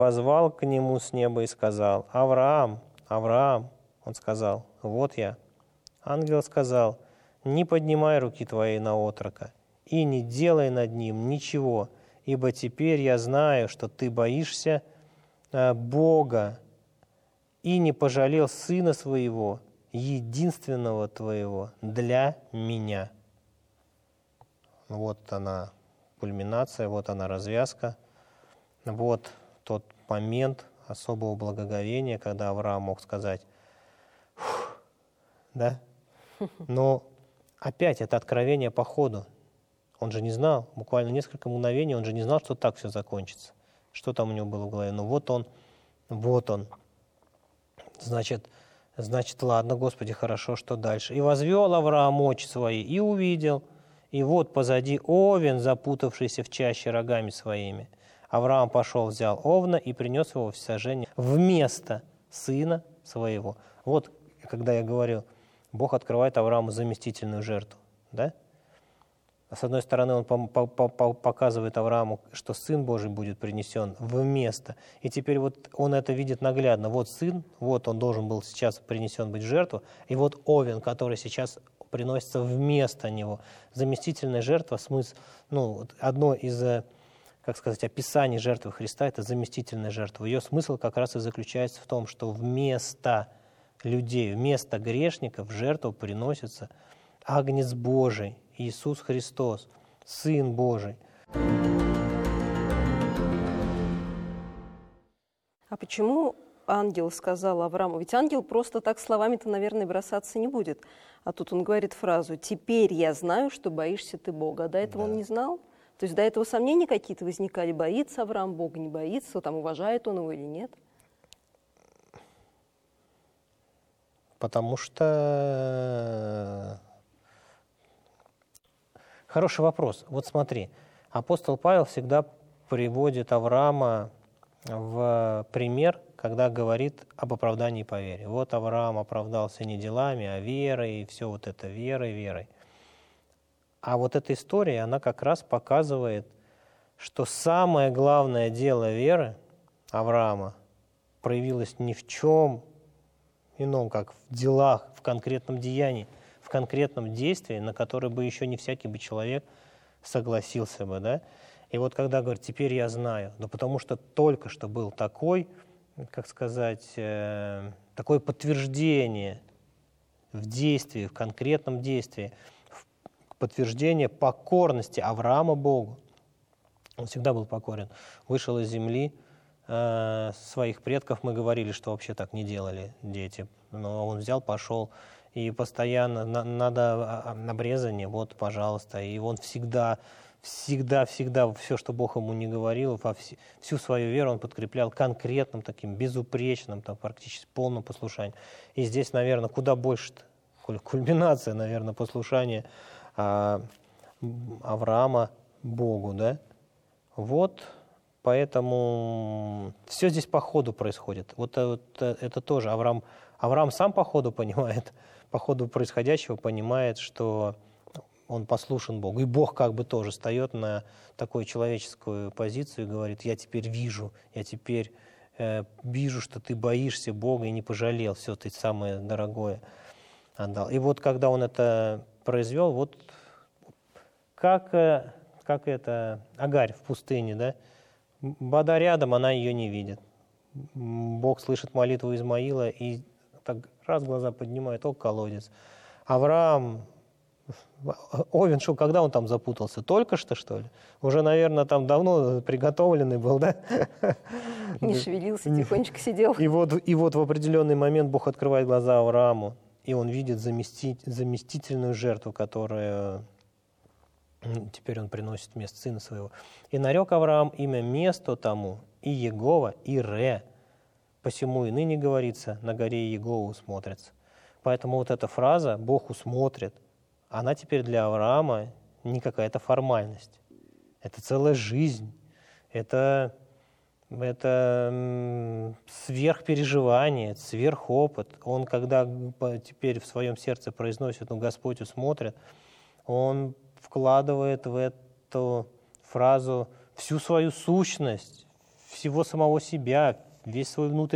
Позвал к нему с неба и сказал: «Авраам, Авраам!» Он сказал: «Вот я». Ангел сказал: «Не поднимай руки твоей на отрока и не делай над ним ничего, ибо теперь я знаю, что ты боишься Бога и не пожалел сына своего, единственного твоего, для меня». Вот она кульминация, вот она развязка, вот тот момент особого благоговения, когда Авраам мог сказать: «Фух», да? Но опять это откровение по ходу. Он же не знал, буквально несколько мгновений, он же не знал, что так все закончится. Что там у него было в голове? Но вот он. Значит, ладно, Господи, хорошо, что дальше? «И возвел Авраам очи свои, и увидел, и вот позади овен, запутавшийся в чаще рогами своими. Авраам пошел, взял овна и принес его в всесожжение вместо сына своего». Вот, когда я говорил, Бог открывает Аврааму заместительную жертву, да? С одной стороны, он показывает Аврааму, что Сын Божий будет принесен вместо. И теперь вот он это видит наглядно. Вот Сын, вот он должен был сейчас принесен быть в жертву, и вот овен, который сейчас приносится вместо него. Заместительная жертва, смысл, одно из, как сказать, описаний жертвы Христа – это заместительная жертва. Ее смысл как раз и заключается в том, что вместо людей, вместо грешников в жертву приносится Агнец Божий, Иисус Христос, Сын Божий. А почему ангел сказал Аврааму? Ведь ангел просто так словами-то, наверное, бросаться не будет. А тут он говорит фразу: «Теперь я знаю, что боишься ты Бога». А до этого он не знал? То есть до этого сомнения какие-то возникали? Боится Авраам Бога, не боится? Там, уважает он его или нет? Потому что... Хороший вопрос. Вот смотри, апостол Павел всегда приводит Авраама в пример, когда говорит об оправдании по вере. Вот Авраам оправдался не делами, а верой, и все вот это верой. А вот эта история, она как раз показывает, что самое главное дело веры Авраама проявилось ни в чем ином, как в делах, в конкретном деянии, в конкретном действии, на которое бы еще не всякий бы человек согласился бы, да? И вот когда говорит: «Теперь я знаю», потому что только что был такой, как сказать, такое подтверждение в действии, в конкретном действии, подтверждение покорности Авраама Богу. Он всегда был покорен. Вышел из земли своих предков, мы говорили, что вообще так не делали дети, но он взял, пошел, и постоянно надо обрезание, вот, пожалуйста, и он всегда, все, что Бог ему не говорил, всю свою веру он подкреплял конкретным таким, безупречным, там, практически полным послушанием. И здесь, наверное, куда больше-то, кульминация, наверное, послушания Авраама Богу, да? Вот, поэтому все здесь по ходу происходит. Вот это тоже Авраам сам по ходу понимает, по ходу происходящего понимает, что он послушен Богу. И Бог как бы тоже встает на такую человеческую позицию и говорит: «Я теперь вижу, что ты боишься Бога и не пожалел, все, ты самое дорогое отдал». И вот когда он это произвел, вот как это Агарь в пустыне, да? Вода рядом, она ее не видит. Бог слышит молитву Измаила и так раз глаза поднимает: «О, колодец». Авраам, овен шел, когда он там запутался? Только что ли? Уже, наверное, там давно приготовленный был, да? Не шевелился, тихонечко сидел. И вот в определенный момент Бог открывает глаза Аврааму, и он видит заместительную жертву, которую теперь он приносит вместо сына своего. «И нарек Авраам имя месту тому, и Егова, и Ре. Посему и ныне говорится: на горе Егова усмотрится». Поэтому вот эта фраза «Бог усмотрит», она теперь для Авраама не какая-то формальность. Это целая жизнь. Это сверхпереживание, сверхопыт. Он, когда теперь в своем сердце произносит: «Ну, Господь усмотрит», он вкладывает в эту фразу всю свою сущность, всего самого себя, весь свой внутренний